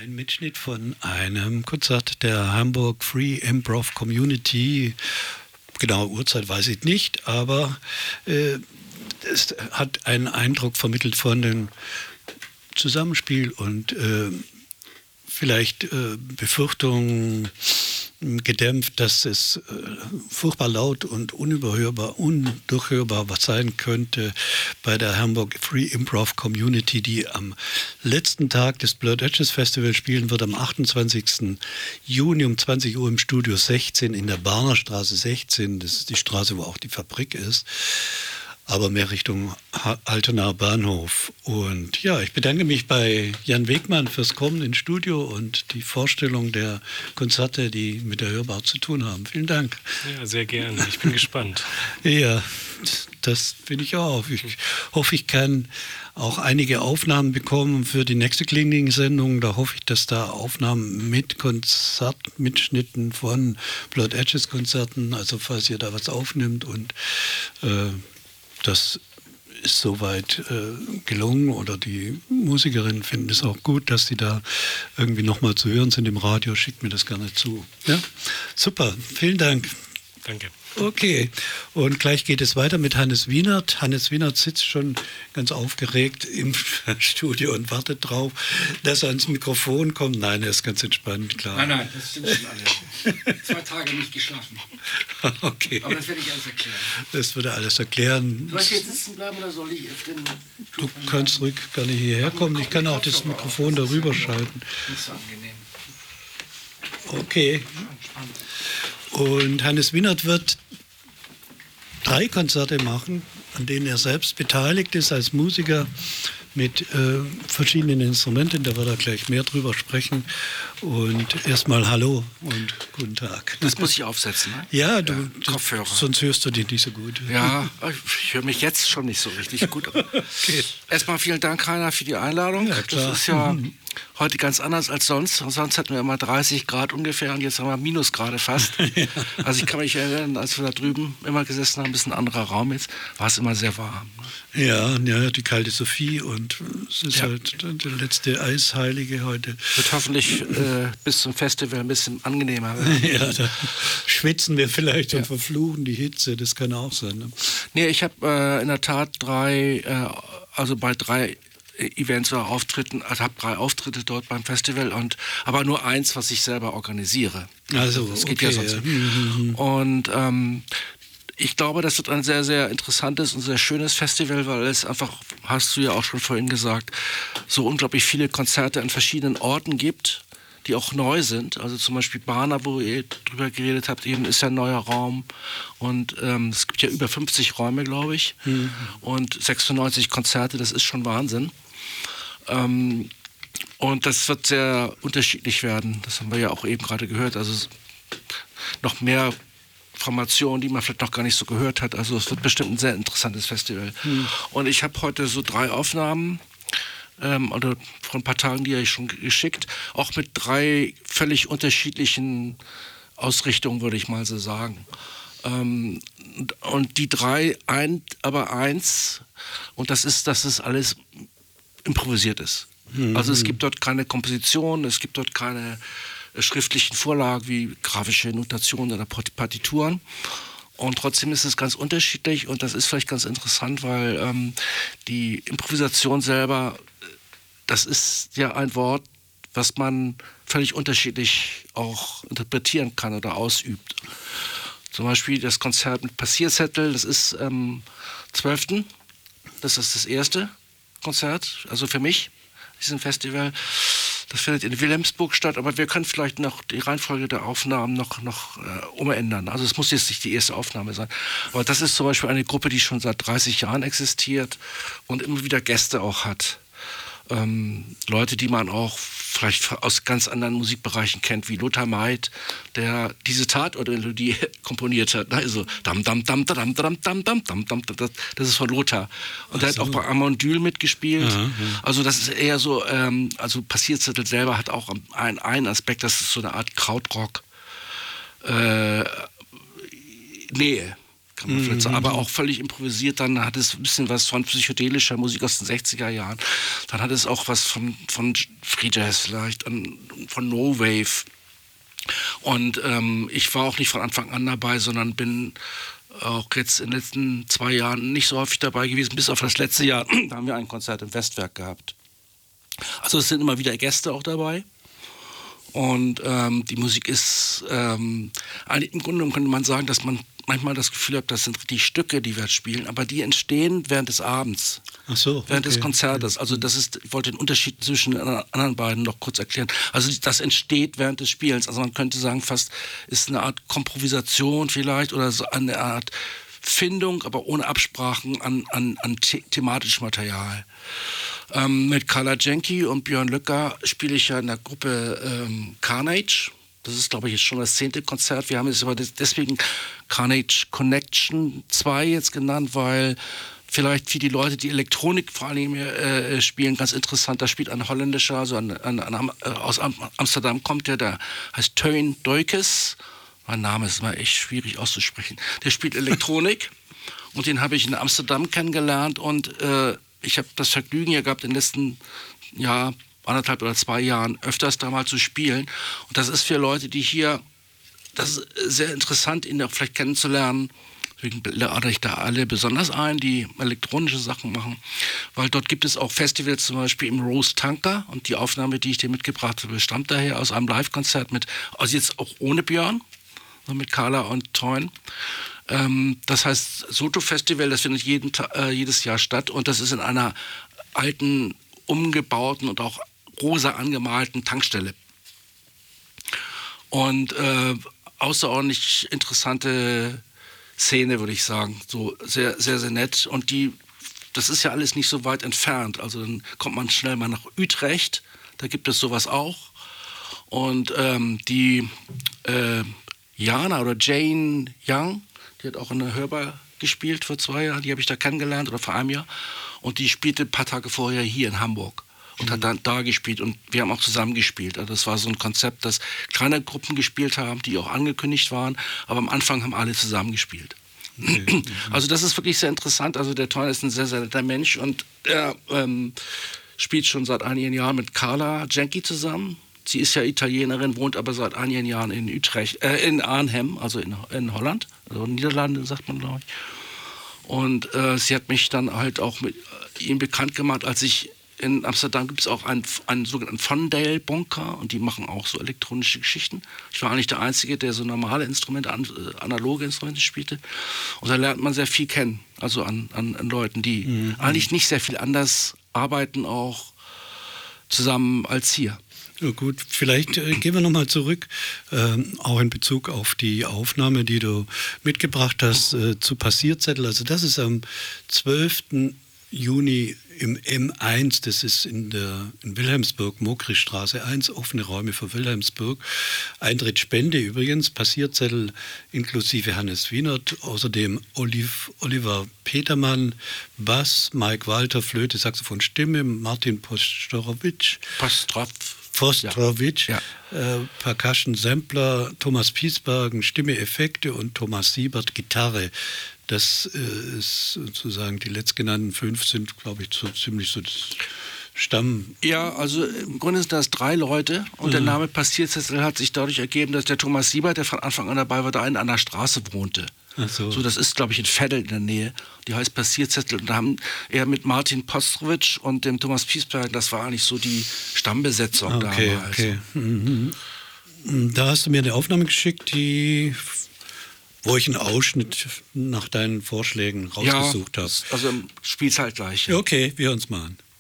Ein Mitschnitt von einem Konzert der Hamburg Free Improv Community. Genaue Uhrzeit weiß ich nicht, aber es hat einen Eindruck vermittelt von dem Zusammenspiel und vielleicht Befürchtungen gedämpft, dass es furchtbar laut und undurchhörbar was sein könnte bei der Hamburg Free Improv Community, die am letzten Tag des Blurred Edges Festival spielen wird, am 28. Juni um 20 Uhr im Studio 16 in der Barnerstraße 16. Das ist die Straße, wo auch die Fabrik ist, aber mehr Richtung Altenaer Bahnhof. Und ja, ich bedanke mich bei Jan Wegmann fürs Kommen ins Studio und die Vorstellung der Konzerte, die mit der Hörbar zu tun haben. Vielen Dank. Ja, sehr gerne. Ich bin gespannt. Ja, das bin ich auch. Ich hoffe, ich kann auch einige Aufnahmen bekommen für die nächste Klingling-Sendung. Da hoffe ich, dass da Aufnahmen mit Konzertmitschnitten von Blurred Edges Konzerten, also falls ihr da was aufnimmt und das ist soweit gelungen oder die Musikerinnen finden es auch gut, dass die da irgendwie nochmal zu hören sind im Radio. Schickt mir das gerne zu. Ja? Super, vielen Dank. Danke. Okay, und gleich geht es weiter mit Hannes Wienert. Hannes Wienert sitzt schon ganz aufgeregt im Studio und wartet drauf, dass er ans Mikrofon kommt. Nein, er ist ganz entspannt, klar. Nein, das stimmt schon alles. 2 Tage nicht geschlafen. Okay. Aber das werde ich alles erklären. Das würde alles erklären. Soll ich jetzt sitzen bleiben oder soll ich auf den... Du kannst ruhig gerne hierher kommen. Ich kann auch das Mikrofon darüber schalten. Nicht so angenehm. Okay. Und Hannes Wienert wird 3 Konzerte machen, an denen er selbst beteiligt ist als Musiker mit verschiedenen Instrumenten. Da wird er gleich mehr drüber sprechen. Und erstmal Hallo und guten Tag. Das muss ich aufsetzen, ne? Ja, Kopfhörer. Sonst hörst du dich nicht so gut. Ja, ich höre mich jetzt schon nicht so richtig gut. Okay. Erstmal vielen Dank, Rainer, für die Einladung. Ja, klar. Das ist ja heute ganz anders als sonst. Sonst hatten wir immer 30 Grad ungefähr und jetzt haben wir Minusgrade fast. Ja. Also ich kann mich erinnern, als wir da drüben immer gesessen haben, ein bisschen anderer Raum jetzt, war es immer sehr warm. Ja, die kalte Sophie und es ist halt der letzte Eisheilige heute. Wird hoffentlich bis zum Festival ein bisschen angenehmer. Ja, da schwitzen wir vielleicht und verfluchen die Hitze, das kann auch sein. Ne? Nee, ich habe in der Tat bei 3 Events oder Auftritten, also habe 3 Auftritte dort beim Festival aber nur 1, was ich selber organisiere. Also das geht ja sonst. Und ich glaube, das wird ein sehr, sehr interessantes und sehr schönes Festival, weil es einfach, hast du ja auch schon vorhin gesagt, so unglaublich viele Konzerte an verschiedenen Orten gibt, die auch neu sind. Also zum Beispiel Barner, wo ihr drüber geredet habt, eben ist ja ein neuer Raum. Und es gibt ja über 50 Räume, glaube ich. Und 96 Konzerte, das ist schon Wahnsinn. Und das wird sehr unterschiedlich werden. Das haben wir ja auch eben gerade gehört. Also noch mehr Informationen, die man vielleicht noch gar nicht so gehört hat. Also es wird bestimmt ein sehr interessantes Festival. Und ich habe heute so 3 Aufnahmen, oder vor ein paar Tagen, die habe ich schon geschickt, auch mit 3 völlig unterschiedlichen Ausrichtungen, würde ich mal so sagen. Und die 3 eint aber eins, und das ist, dass es alles improvisiert ist. Also es gibt dort keine Komposition, es gibt dort keine schriftlichen Vorlagen wie grafische Notationen oder Partituren. Und trotzdem ist es ganz unterschiedlich und das ist vielleicht ganz interessant, weil die Improvisation selber, das ist ja ein Wort, was man völlig unterschiedlich auch interpretieren kann oder ausübt. Zum Beispiel das Konzert mit Passierzettel, das ist am 12. Das ist das erste Konzert, also für mich, diesem Festival. Das findet in Wilhelmsburg statt, aber wir können vielleicht noch die Reihenfolge der Aufnahmen noch umändern. Also es muss jetzt nicht die erste Aufnahme sein. Aber das ist zum Beispiel eine Gruppe, die schon seit 30 Jahren existiert und immer wieder Gäste auch hat. Leute, die man auch vielleicht aus ganz anderen Musikbereichen kennt, wie Lothar Maid, der diese Tatortmelodie komponiert hat. Also dam dam dam dam dam dam dam dam dam. Das ist von Lothar. Und der hat auch bei Amondyl mitgespielt. Ja. Also das ist eher so, also Passierzettel selber hat auch einen Aspekt, das ist so eine Art Krautrock. Nähe. kann man vielleicht sagen, aber auch völlig improvisiert. Dann hat es ein bisschen was von psychedelischer Musik aus den 60er Jahren. Dann hat es auch was von Free Jazz vielleicht, von No Wave. Und ich war auch nicht von Anfang an dabei, sondern bin auch jetzt in den letzten 2 Jahren nicht so häufig dabei gewesen, bis auf das letzte Jahr. Da haben wir ein Konzert im Westwerk gehabt. Also es sind immer wieder Gäste auch dabei. Und die Musik ist, eigentlich im Grunde genommen könnte man sagen, dass man manchmal das Gefühl hat, das sind die Stücke, die wir spielen, aber die entstehen während des Abends. Ach so, während des Konzertes. Also das ist, ich wollte den Unterschied zwischen den anderen beiden noch kurz erklären. Also das entsteht während des Spielens. Also man könnte sagen, fast ist eine Art Komprovisation vielleicht oder so eine Art Findung, aber ohne Absprachen an thematischem Material. Mit Carla Jenky und Björn Löcker spiele ich ja in der Gruppe Carnage. Das ist, glaube ich, jetzt schon das 10. Konzert. Wir haben es aber deswegen Carnage Connection 2 jetzt genannt, weil vielleicht für die Leute, die Elektronik vor allem spielen, ganz interessant. Da spielt ein holländischer, also aus Amsterdam kommt der heißt Teun Doikes. Mein Name ist immer echt schwierig auszusprechen. Der spielt Elektronik und den habe ich in Amsterdam kennengelernt und ich habe das Vergnügen ja gehabt, in den letzten Jahr 1,5 oder 2 Jahren öfters da mal zu spielen. Und das ist für Leute, die hier, das ist sehr interessant, ihn auch vielleicht kennenzulernen. Deswegen lade ich da alle besonders ein, die elektronische Sachen machen. Weil dort gibt es auch Festivals, zum Beispiel im Rose Tanker. Und die Aufnahme, die ich dir mitgebracht habe, stammt daher aus einem Live-Konzert also jetzt auch ohne Björn, mit Carla und Teun. Das heißt Soto Festival, das findet jedes Jahr statt. Und das ist in einer alten, umgebauten und auch rosa angemalten Tankstelle. Und außerordentlich interessante Szene, würde ich sagen. So sehr, sehr, sehr nett. Und das ist ja alles nicht so weit entfernt. Also dann kommt man schnell mal nach Utrecht. Da gibt es sowas auch. Und die Jana oder Jane Young, die hat auch in der Hörbar gespielt vor 2 Jahren. Die habe ich da kennengelernt oder vor einem Jahr. Und die spielte ein paar Tage vorher hier in Hamburg. Und hat dann da gespielt und wir haben auch zusammen gespielt. Also das war so ein Konzept, dass kleine Gruppen gespielt haben, die auch angekündigt waren, aber am Anfang haben alle zusammen gespielt. Okay. Also das ist wirklich sehr interessant. Also der Teun ist ein sehr, sehr netter Mensch und er spielt schon seit einigen Jahren mit Carla Jenky zusammen. Sie ist ja Italienerin, wohnt aber seit einigen Jahren in Utrecht, in Arnhem, also in Holland, also Niederlande sagt man, glaube ich. Und sie hat mich dann halt auch mit ihm bekannt gemacht, als ich in Amsterdam gibt es auch einen sogenannten Fondale Bunker und die machen auch so elektronische Geschichten. Ich war eigentlich der Einzige, der so normale Instrumente, analoge Instrumente spielte. Und da lernt man sehr viel kennen, also an Leuten, die eigentlich nicht sehr viel anders arbeiten, auch zusammen als hier. Ja, gut, vielleicht gehen wir nochmal zurück, auch in Bezug auf die Aufnahme, die du mitgebracht hast, zu Passierzettel. Also das ist am 12. Juni im M1, das ist in Wilhelmsburg, Mokrichstraße 1, offene Räume für Wilhelmsburg. Eintritt Spende übrigens, Passierzettel inklusive Hannes Wienert, außerdem Oliver Petermann, Bass, Mike Walter, Flöte, Saxophon, Stimme, Martin Postrovitsch, ja. Percussion, Sampler, Thomas Piesbergen, Stimme, Effekte und Thomas Siebert, Gitarre. Das ist sozusagen, die letztgenannten 5 sind, glaube ich, so ziemlich so das Stamm. Ja, also im Grunde sind das 3 Leute und der Name Passierzettel hat sich dadurch ergeben, dass der Thomas Siebert, der von Anfang an dabei war, da in einer Straße wohnte. Ach so. So, das ist, glaube ich, in Veddel in der Nähe. Die heißt Passierzettel. Und da haben er mit Martin Postrovitsch und dem Thomas Piesberg, das war eigentlich so die Stammbesetzung damals. Okay. Mhm. Da hast du mir eine Aufnahme geschickt, wo ich einen Ausschnitt nach deinen Vorschlägen rausgesucht habe. Also spiel's halt gleich. Ja. Okay, wir hören uns mal an.